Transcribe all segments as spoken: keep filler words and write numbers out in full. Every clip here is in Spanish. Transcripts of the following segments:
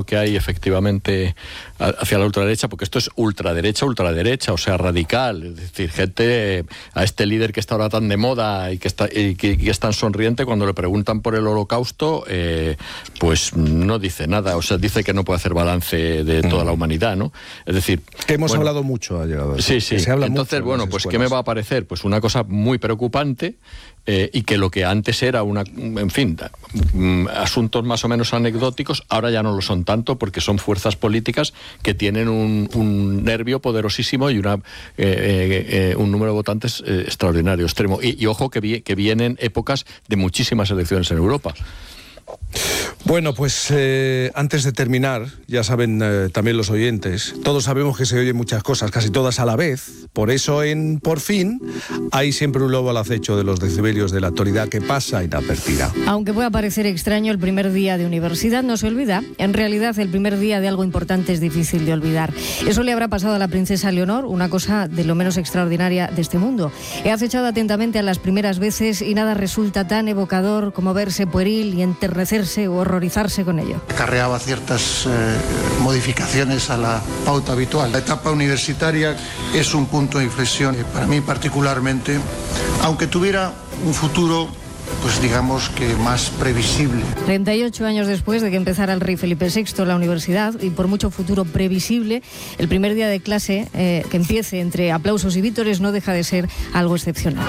que hay efectivamente hacia la ultraderecha, porque esto es ultraderecha, ultraderecha, o sea, radical, es decir, gente, a este líder que está ahora tan de moda y que está y que, y es tan sonriente, cuando le preguntan por el holocausto, eh, pues no dice nada, o sea, dice que no puede hacer balance de toda la humanidad, ¿no? Es decir... Que hemos bueno, hablado mucho, ha llegado a eso. Sí, sí, se habla entonces, mucho bueno, pues ¿qué me va a parecer? Pues una cosa muy preocupante, eh, y que lo que antes era una, en fin, asuntos más o menos anecdóticos, ahora ya no lo son tanto, porque son fuerzas políticas que tienen un, un nervio poderosísimo y una eh, eh, eh, un número de votantes eh, extraordinario, extremo. Y, y ojo que, vi, que vienen épocas de muchísimas elecciones en Europa. Bueno, pues eh, antes de terminar, ya saben eh, también los oyentes, todos sabemos que se oyen muchas cosas, casi todas a la vez. Por eso en Por Fin hay siempre un lobo al acecho de los decibelios de la actualidad que pasa inadvertida. Aunque pueda parecer extraño, el primer día de universidad no se olvida. En realidad, el primer día de algo importante es difícil de olvidar. Eso le habrá pasado a la princesa Leonor, una cosa de lo menos extraordinaria de este mundo. He acechado atentamente a las primeras veces y nada resulta tan evocador como verse pueril y enternecerse o horrorizarse con ello. Acarreaba ciertas eh, modificaciones a la pauta habitual. La etapa universitaria es un punto de inflexión eh, para mí particularmente, aunque tuviera un futuro, pues digamos que más previsible. treinta y ocho años después de que empezara el rey Felipe sexto la universidad, y por mucho futuro previsible, el primer día de clase eh, que empiece entre aplausos y vítores no deja de ser algo excepcional.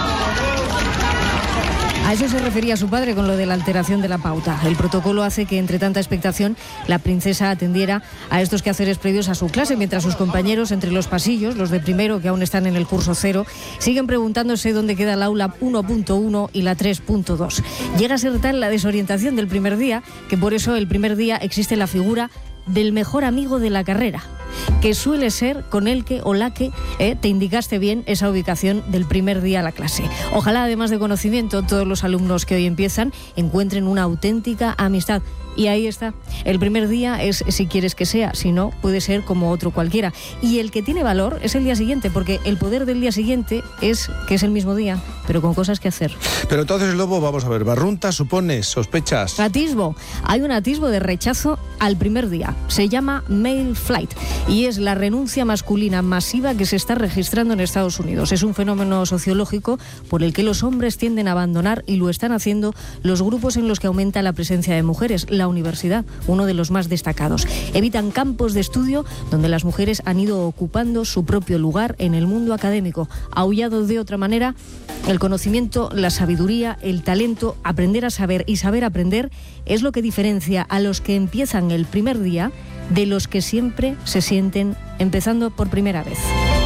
A eso se refería su padre con lo de la alteración de la pauta. El protocolo hace que, entre tanta expectación, la princesa atendiera a estos quehaceres previos a su clase, mientras sus compañeros entre los pasillos, los de primero que aún están en el curso cero, siguen preguntándose dónde queda el aula uno punto uno y la tres punto dos. Llega a ser tal la desorientación del primer día que por eso el primer día existe la figura del mejor amigo de la carrera, que suele ser con el que o la que eh, te indicaste bien esa ubicación del primer día a la clase. Ojalá, además de conocimiento, todos los alumnos que hoy empiezan encuentren una auténtica amistad. Y ahí está. El primer día es si quieres que sea, si no, puede ser como otro cualquiera. Y el que tiene valor es el día siguiente, porque el poder del día siguiente es que es el mismo día, pero con cosas que hacer. Pero entonces, Lobo, vamos a ver, barrunta, supones, sospechas. Atisbo. Hay un atisbo de rechazo al primer día. Se llama male flight y es la renuncia masculina masiva que se está registrando en Estados Unidos. Es un fenómeno sociológico por el que los hombres tienden a abandonar, y lo están haciendo los grupos en los que aumenta la presencia de mujeres. La universidad, uno de los más destacados. Evitan campos de estudio donde las mujeres han ido ocupando su propio lugar en el mundo académico. Aullado de otra manera, el conocimiento, la sabiduría, el talento, aprender a saber y saber aprender es lo que diferencia a los que empiezan el primer día de los que siempre se sienten empezando por primera vez.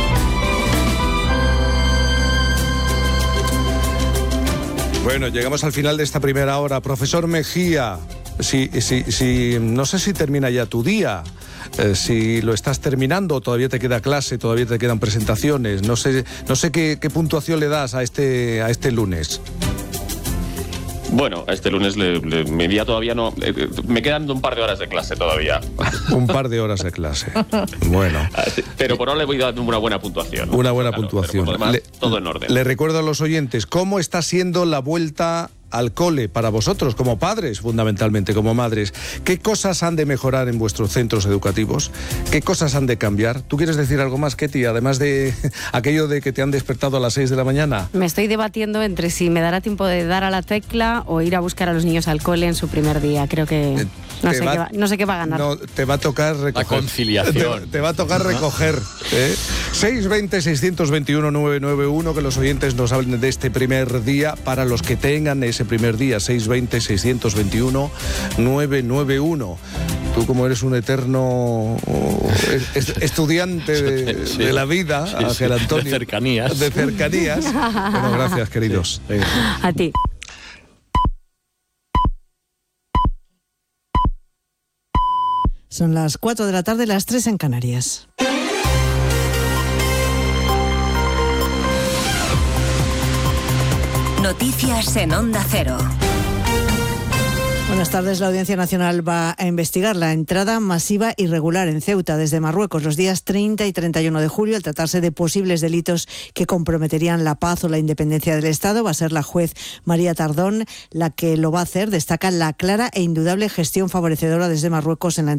Bueno, llegamos al final de esta primera hora. Profesor Mejía, si, si, si, no sé si termina ya tu día, eh, si lo estás terminando, todavía te queda clase, todavía te quedan presentaciones, no sé, no sé qué, qué puntuación le das a este, a este lunes. Bueno, este lunes le, le, mi día todavía no... Eh, me quedan un par de horas de clase todavía. Un par de horas de clase. Bueno. Pero por ahora le voy dando una buena puntuación. Una buena claro, puntuación. Pero por lo demás, le, todo en orden. Le recuerdo a los oyentes, ¿cómo está siendo la vuelta al cole para vosotros, como padres, fundamentalmente, como madres? ¿Qué cosas han de mejorar en vuestros centros educativos? ¿Qué cosas han de cambiar? ¿Tú quieres decir algo más, Ketty, además de aquello de que te han despertado a las seis de la mañana? Me estoy debatiendo entre si me dará tiempo de dar a la tecla o ir a buscar a los niños al cole en su primer día. Creo que... Eh, no, sé va, qué va, no sé qué va a ganar. No, te va a tocar recoger. La conciliación. Te, te va a tocar recoger. ¿eh? seis veinte, seiscientos veintiuno, novecientos noventa y uno, que los oyentes nos hablen de este primer día para los que tengan ese primer día. seis veinte, seiscientos veintiuno, novecientos noventa y uno. Tú, como eres un eterno estudiante de, sí, de la vida, sí, Ángel sí, Antonio. De cercanías. De cercanías. Bueno, gracias, queridos. Sí. A ti. Son las cuatro de la tarde, las tres en Canarias. Noticias en Onda Cero. Buenas tardes. La Audiencia Nacional va a investigar la entrada masiva irregular en Ceuta desde Marruecos los días treinta y treinta y uno de julio, al tratarse de posibles delitos que comprometerían la paz o la independencia del Estado. Va a ser la juez María Tardón la que lo va a hacer. Destaca la clara e indudable gestión favorecedora desde Marruecos en la entrada